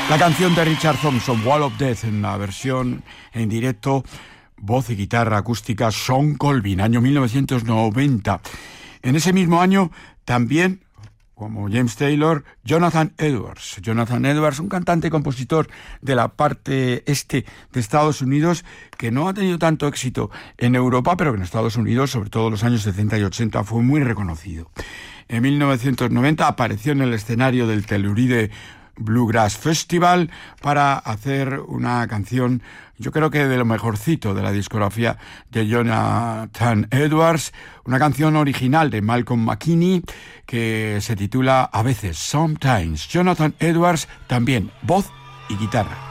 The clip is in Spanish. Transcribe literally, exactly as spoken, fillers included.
La canción de Richard Thompson, Wall of Death, en la versión en directo, voz y guitarra acústica, Sean Colvin, año mil novecientos noventa. En ese mismo año también, como James Taylor, Jonathan Edwards. Jonathan Edwards, un cantante y compositor de la parte este de Estados Unidos que no ha tenido tanto éxito en Europa, pero que en Estados Unidos, sobre todo en los años setenta y ochenta, fue muy reconocido. En mil novecientos noventa apareció en el escenario del Telluride Bluegrass Festival para hacer una canción, yo creo que de lo mejorcito de la discografía de Jonathan Edwards, una canción original de Malcolm McKinney que se titula A veces, Sometimes. Jonathan Edwards también, voz y guitarra.